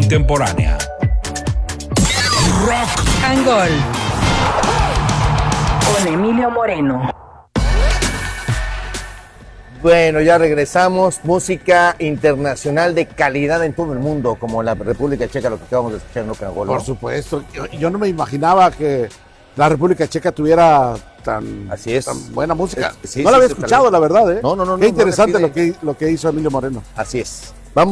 contemporánea. Rock and Gold con Emilio Moreno. Bueno, ya regresamos. Música internacional de calidad en todo el mundo, como la República Checa, lo que acabamos de escuchar en Rock and Gold, ¿no? Por supuesto. Yo no me imaginaba que la República Checa tuviera tan buena música. No la había escuchado, la verdad, ¿eh? No. Qué interesante lo que hizo Emilio Moreno. Así es.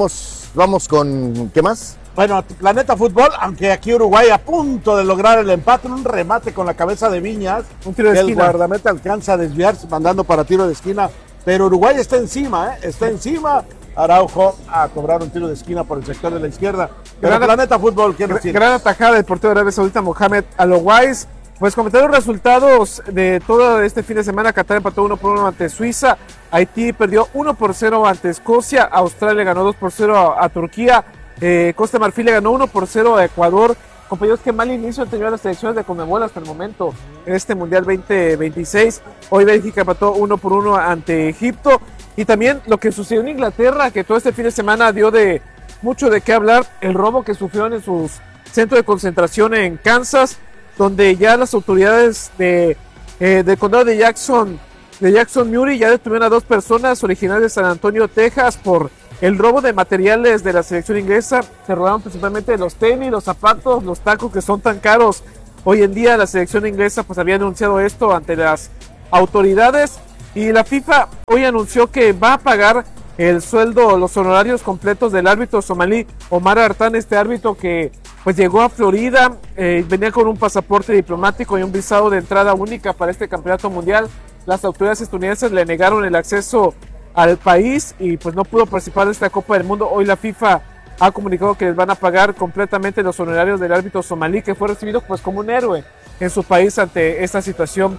Vamos con... ¿Qué más? Bueno, Planeta Fútbol, aunque aquí Uruguay a punto de lograr el empate, un remate con la cabeza de Viñas. Un tiro de esquina. El guardameta alcanza a desviarse, mandando para tiro de esquina. Pero Uruguay está encima, está encima. Araujo a cobrar un tiro de esquina por el sector de la izquierda. Pero Planeta Fútbol, ¿qué nos tiene? Gran atajada del portero de Arabia Saudita, Mohamed Al-Owais. Pues comentar los resultados de todo este fin de semana. Qatar empató 1-1 ante Suiza. Haití perdió 1-0 ante Escocia. Australia ganó 2-0 a Turquía. Costa de Marfil le ganó 1-0 a Ecuador. Compañeros, qué mal inicio han tenido las selecciones de Conmebol hasta el momento en este Mundial 2026. Hoy Bélgica empató 1-1 ante Egipto. Y también lo que sucedió en Inglaterra, que todo este fin de semana dio mucho de qué hablar. El robo que sufrieron en sus centros de concentración en Kansas, donde ya las autoridades del condado de Jackson Murray ya detuvieron a 2 personas originarias de San Antonio, Texas, por el robo de materiales de la selección inglesa. Se robaron principalmente los tenis, los zapatos, los tacos, que son tan caros hoy en día. La selección inglesa pues había anunciado esto ante las autoridades, y la FIFA hoy anunció que va a pagar el sueldo, los honorarios completos del árbitro somalí Omar Artan, este árbitro que pues llegó a Florida, venía con un pasaporte diplomático y un visado de entrada única para este campeonato mundial. Las autoridades estadounidenses le negaron el acceso al país y pues no pudo participar de esta Copa del Mundo. Hoy la FIFA ha comunicado que les van a pagar completamente los honorarios del árbitro somalí, que fue recibido pues como un héroe en su país ante esta situación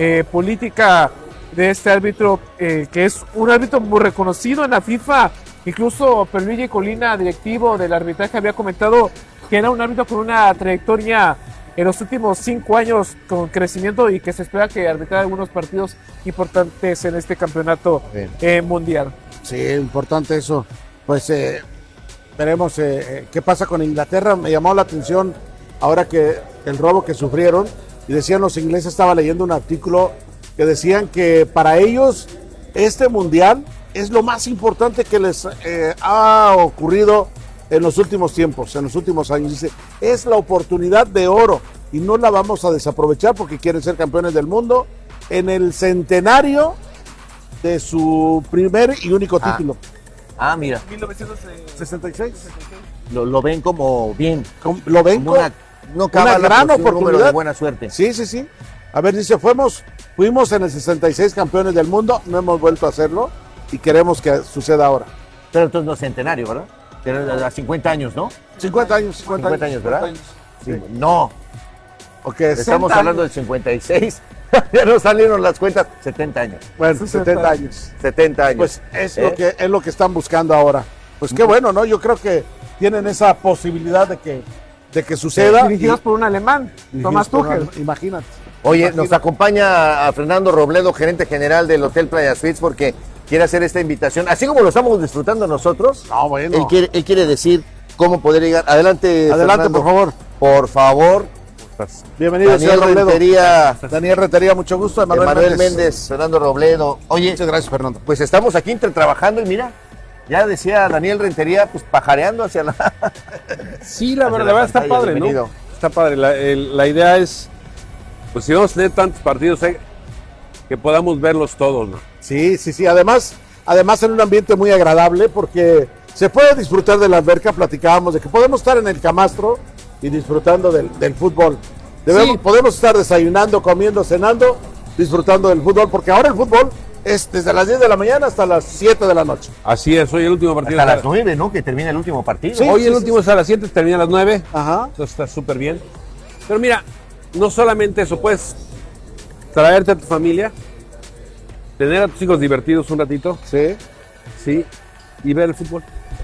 política de este árbitro, que es un árbitro muy reconocido en la FIFA. Incluso Pierluigi Collina, directivo del arbitraje, había comentado que era un árbitro con una trayectoria en los últimos 5 años con crecimiento, y que se espera que arbitrara algunos partidos importantes en este campeonato mundial. Sí, importante eso. Pues veremos qué pasa con Inglaterra. Me llamó la atención ahora que el robo que sufrieron, y decían los ingleses, estaba leyendo un artículo que decían que para ellos este mundial es lo más importante que les ha ocurrido en los últimos tiempos, en los últimos años. Dice, es la oportunidad de oro y no la vamos a desaprovechar porque quieren ser campeones del mundo en el centenario de su primer y único título. Mira. 1966. Lo ven como bien. Lo ven como una gran oportunidad. De buena suerte. Sí. A ver, dice, fuimos en el 66 campeones del mundo, no hemos vuelto a hacerlo y queremos que suceda ahora. Pero entonces no es centenario, ¿verdad? A 50 años, ¿no? 50 años, ¿verdad? Sí. No. Okay, estamos hablando del 56. Ya no salieron las cuentas. 70 años. Bueno, 70 años. 70 años. Pues es lo que están buscando ahora. Pues qué bueno, ¿no? Yo creo que tienen esa posibilidad de que suceda. Dirigidos por un alemán, Thomas Tuchel. Imagínate. Oye, nos acompaña a Fernando Robledo, gerente general del Hotel Playa Suites, porque quiere hacer esta invitación, así como lo estamos disfrutando nosotros. Bueno. Él quiere decir cómo poder llegar. Adelante, Fernando, por favor. Por favor. Bienvenido, señor Robledo. Daniel Rentería, mucho gusto. Emanuel Méndez, Fernando Robledo. Oye, muchas gracias, Fernando. Pues estamos aquí trabajando y mira, ya decía Daniel Rentería, pues pajareando hacia la... Sí, la verdad está padre, bienvenido. ¿No? Está padre. La idea es, pues si vamos a tener tantos partidos, que podamos verlos todos, ¿no? Sí. Además en un ambiente muy agradable, porque se puede disfrutar de la alberca. Platicábamos de que podemos estar en el camastro y disfrutando del fútbol. Podemos estar desayunando, comiendo, cenando, disfrutando del fútbol, porque ahora el fútbol es desde las 10 de la mañana hasta las 7 de la noche. Así es, hoy el último partido. Hasta las 9, ¿no? Que termina el último partido. Sí, hoy el último es a las 7, termina a las 9. Ajá. Eso está súper bien. Pero mira, no solamente eso, puedes traerte a tu familia, tener a tus hijos divertidos un ratito. Sí, y ver el fútbol.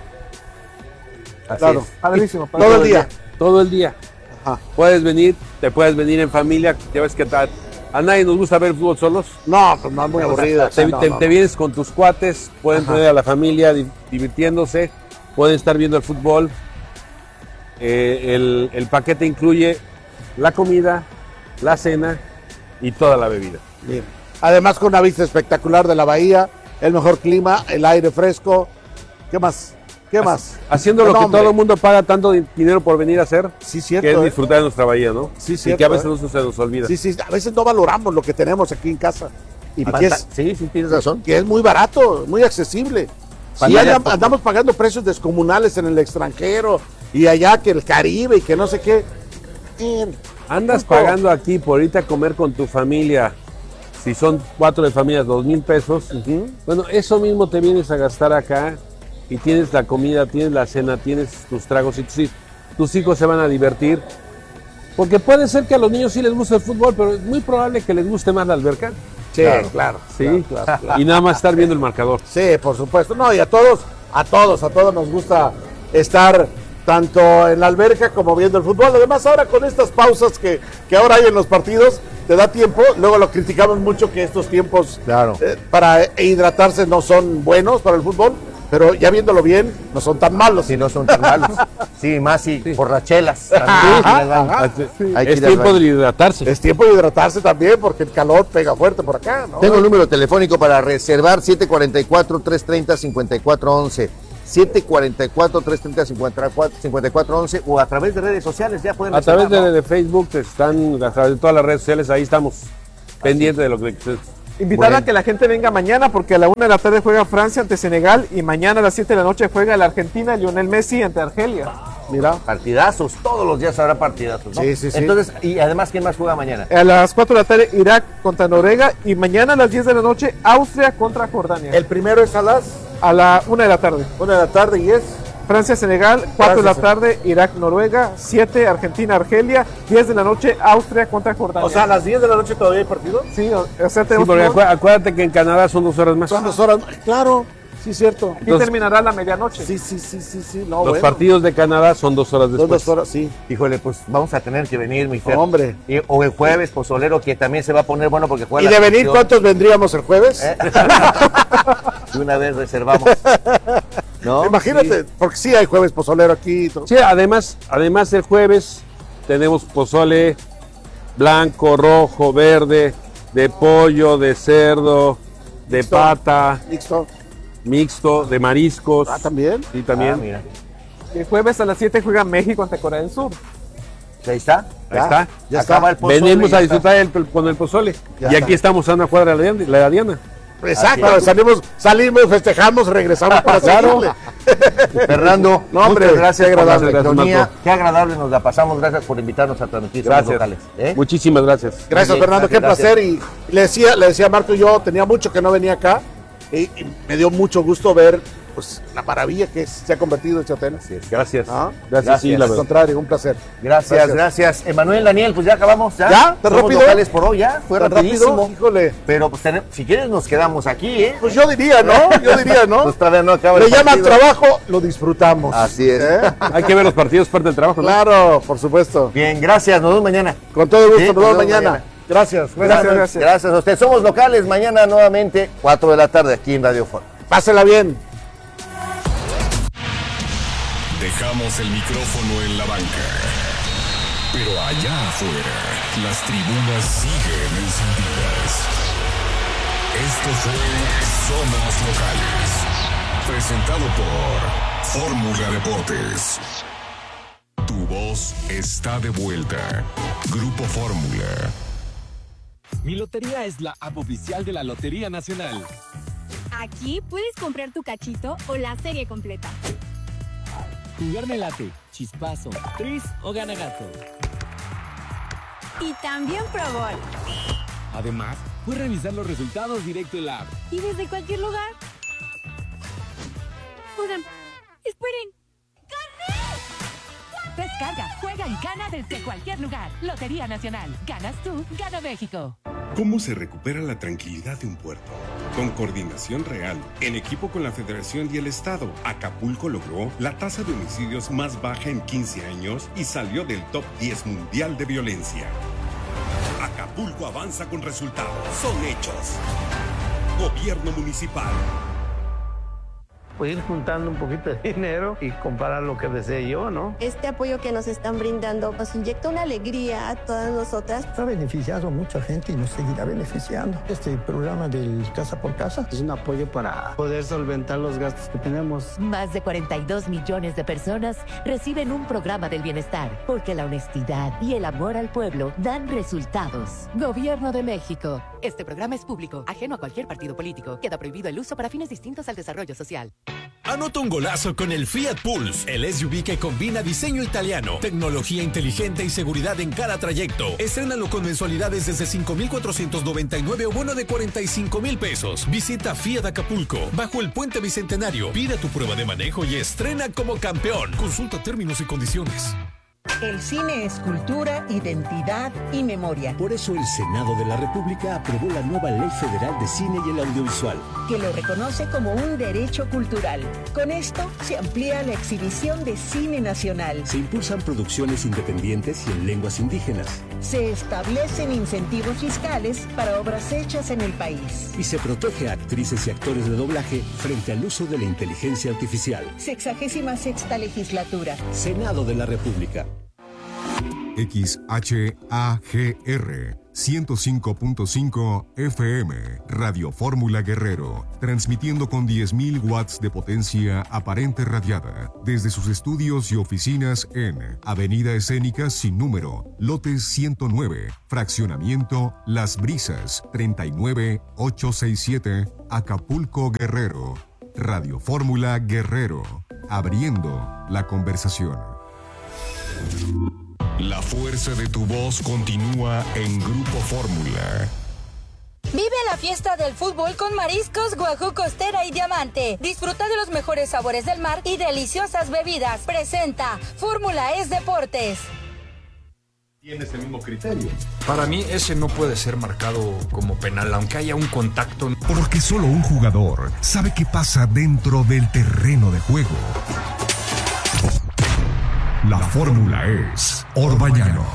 Así es. Padrísimo. Todo el día. Ajá. Te puedes venir en familia. Ya ves que a nadie nos gusta ver el fútbol solos. No, pues no, es muy aburrido. Te vienes con tus cuates, pueden tener a la familia divirtiéndose, pueden estar viendo el fútbol. el paquete incluye la comida, la cena y toda la bebida. Bien. Además con una vista espectacular de la bahía, el mejor clima, el aire fresco. ¿Qué más? ¿Qué más? Haciendo lo No, que hombre. todo el mundo paga tanto dinero por venir a hacer, Sí, cierto. que es disfrutar de nuestra bahía, ¿no? Sí, y cierto, que a veces ¿eh? no se nos olvida. Sí, sí, a veces no valoramos lo que tenemos aquí en casa. Y que es, Sí, tienes razón. que es muy barato, muy accesible. Sí, Pantalla poco. andamos pagando precios descomunales en el extranjero y allá que el Caribe y que no sé qué. Andas Poco. pagando aquí por irte a comer con tu familia, si son 4 de familias, 2,000 pesos. Bueno, eso mismo te vienes a gastar acá y tienes la comida, tienes la cena, tienes tus tragos y tus hijos se van a divertir. Porque puede ser que a los niños sí les guste el fútbol, pero es muy probable que les guste más la alberca. Sí, claro. Sí, claro. Y nada más estar viendo el marcador. Sí, por supuesto. No, y a todos nos gusta estar tanto en la alberca como viendo el fútbol. Además, ahora con estas pausas que ahora hay en los partidos, te da tiempo. Luego lo criticamos mucho que estos tiempos Claro. Para hidratarse no son buenos para el fútbol, pero ya viéndolo bien, no son tan malos. Si no son tan malos. Sí, más si borrachelas. Ajá. Hay que Es ir al tiempo baño. de hidratarse. Es tiempo de hidratarse también porque el calor pega fuerte por acá, ¿no? Tengo el número telefónico para reservar 744-330-5411. 744-330-5411 o a través de redes sociales ya pueden A través reservar, ¿no? de Facebook, a través de todas las redes sociales, ahí estamos pendientes de lo que Invitar Bueno. a que la gente venga mañana porque a la 1 de la tarde juega Francia ante Senegal y mañana a las 7 de la noche juega la Argentina, Lionel Messi ante Argelia. Mira. Partidazos, todos los días habrá partidazos, ¿no? Sí, sí, sí. Entonces, y además, ¿quién más juega mañana? A las 4 de la tarde Irak contra Noruega y mañana a las 10 de la noche Austria contra Jordania. El primero es a las A la 1 de la tarde. 1 de la tarde y es Francia-Senegal, 4 de la Francia. tarde Irak-Noruega, 7 Argentina-Argelia, 10 de la noche Austria contra Jordania. O sea, a las 10 de la noche todavía hay partido. sí, o sea, Sí, tenemos porque uno- acuérdate que en Canadá son 2 horas más. Son 2 horas. Claro, sí, cierto. aquí entonces- terminará a la medianoche. Sí, sí, sí, sí, sí. No, Los bueno. partidos de Canadá son 2 horas Son después. 2 horas, sí. Híjole, pues vamos a tener que venir, mi Fer. Hombre. O el jueves, pozolero, que también se va a poner bueno porque juega ¿Y la de venir selección. cuántos vendríamos el jueves? De una vez reservamos. ¿No? Imagínate, porque sí hay jueves pozolero aquí. y todo. Sí, además el jueves tenemos pozole blanco, rojo, verde, de pollo, de cerdo, de Mixto. pata, Mixto. mixto, de mariscos. Ah, también. Sí, también. Ah, mira. El jueves a las 7 juega México ante Corea del Sur. Ahí está. Ahí está. Ya Acaba está. el pozole. Venimos ya a está. disfrutar con el pozole. Ya y está. aquí estamos a una cuadra de la Diana. Exacto, Así salimos, festejamos, regresamos para seguirle. Fernando, No, hombre, muchas gracias qué por la agradable. sintonía. Marco. Qué agradable nos la pasamos. Gracias por invitarnos a transmitir Somos Gracias. locales. ¿eh? Muchísimas gracias. Gracias, Muy bien, Fernando, qué gracias. placer. Y le decía a Marco, yo tenía mucho que no venía acá y me dio mucho gusto ver pues la maravilla que se ha convertido este hotel. Gracias. ¿Ah? Gracias, sí, Gracias. la Al verdad. contrario, un placer. Gracias. Emanuel, Daniel, pues ya acabamos. ¿Ya? ¿Ya? ¿Tan Somos rápido? locales por hoy, ya. Fue ¿Tan rapidísimo. rápido? Híjole. Pero pues si quieres nos quedamos aquí, ¿eh? Pues yo diría, ¿no? Pues todavía no acaba Le el llaman partido. trabajo, lo disfrutamos. Así es. ¿Eh? Hay que ver los partidos, parte del trabajo, ¿no? Claro, por supuesto. Bien, gracias. Nos vemos mañana. Con todo gusto, Sí, nos vemos nos vemos mañana. mañana. Gracias. Gracias a usted. Somos locales. Mañana nuevamente, 4 de la tarde aquí en Radio Foro. Pásela bien. Dejamos el micrófono en la banca. Pero allá afuera, las tribunas siguen encendidas. Esto fue Somos Locales. Presentado por Fórmula Deportes. Tu voz está de vuelta. Grupo Fórmula. Mi Lotería es la app oficial de la Lotería Nacional. Aquí puedes comprar tu cachito o la serie completa. Jugar me late, chispazo, tris o gana gato. Y también Pro Bowl. Además, puedes revisar los resultados directo en la app. Y desde cualquier lugar. Oigan, esperen. Descarga, juega y gana desde cualquier lugar. Lotería Nacional. Ganas tú, gana México. ¿Cómo se recupera la tranquilidad de un puerto? Con coordinación real, en equipo con la Federación y el Estado, Acapulco logró la tasa de homicidios más baja en 15 años y salió del top 10 mundial de violencia. Acapulco avanza con resultados. Son hechos. Gobierno Municipal. pues ir juntando un poquito de dinero y comprar lo que desee yo, ¿no? Este apoyo que nos están brindando nos inyecta una alegría a todas nosotras. Ha beneficiado a mucha gente y nos seguirá beneficiando. Este programa del Casa por Casa es un apoyo para poder solventar los gastos que tenemos. Más de 42 millones de personas reciben un programa del bienestar, porque la honestidad y el amor al pueblo dan resultados. Gobierno de México. Este programa es público, ajeno a cualquier partido político. Queda prohibido el uso para fines distintos al desarrollo social. Anota un golazo con el Fiat Pulse, el SUV que combina diseño italiano, tecnología inteligente y seguridad en cada trayecto. Estrénalo con mensualidades desde 5,499 o bono de 45,000 pesos. Visita Fiat Acapulco, bajo el Puente Bicentenario. Pide tu prueba de manejo y estrena como campeón. Consulta términos y condiciones. El cine es cultura, identidad y memoria. Por eso el Senado de la República aprobó la nueva Ley Federal de Cine y el Audiovisual, que lo reconoce como un derecho cultural. Con esto se amplía la exhibición de cine nacional. Se impulsan producciones independientes y en lenguas indígenas. Se establecen incentivos fiscales para obras hechas en el país. Y se protege a actrices y actores de doblaje frente al uso de la inteligencia artificial. 66ª legislatura. Senado de la República. XHAGR 105.5 FM, Radio Fórmula Guerrero, transmitiendo con 10.000 watts de potencia aparente radiada, desde sus estudios y oficinas en Avenida Escénica sin número, lote 109, fraccionamiento Las Brisas, 39867, Acapulco, Guerrero. Radio Fórmula Guerrero, abriendo la conversación. La fuerza de tu voz continúa en Grupo Fórmula. Vive la fiesta del fútbol con Mariscos Guajú Costera y Diamante. Disfruta de los mejores sabores del mar y deliciosas bebidas. Presenta Fórmula es Deportes. ¿Tienes el mismo criterio? Para mí ese no puede ser marcado como penal, aunque haya un contacto. Porque solo un jugador sabe qué pasa dentro del terreno de juego. La fórmula es Orbañanos.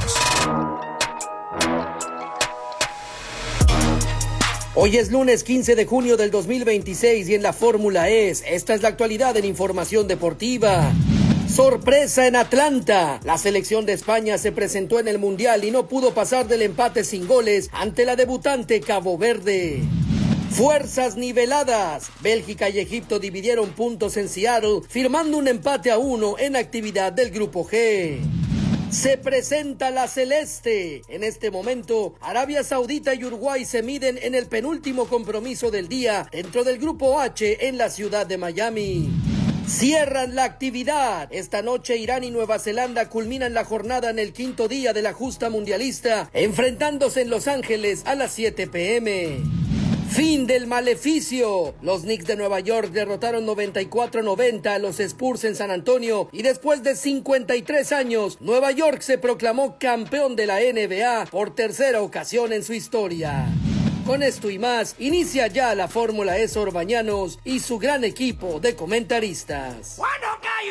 Hoy es lunes 15 de junio del 2026 y en la fórmula es, esta es la actualidad en información deportiva. Sorpresa en Atlanta. La selección de España se presentó en el Mundial y no pudo pasar del empate sin goles ante la debutante Cabo Verde. Fuerzas niveladas. Bélgica y Egipto dividieron puntos en Seattle, firmando un empate a 1 en actividad del Grupo G. Se presenta la celeste. En este momento, Arabia Saudita y Uruguay se miden en el penúltimo compromiso del día dentro del Grupo H en la ciudad de Miami. Cierran la actividad. Esta noche Irán y Nueva Zelanda culminan la jornada en el quinto día de la justa mundialista, enfrentándose en Los Ángeles a las 7 p.m. Fin del maleficio. Los Knicks de Nueva York derrotaron 94-90 a los Spurs en San Antonio y después de 53 años, Nueva York se proclamó campeón de la NBA por tercera ocasión en su historia. Con esto y más, inicia ya la Fórmula E Orbañanos y su gran equipo de comentaristas.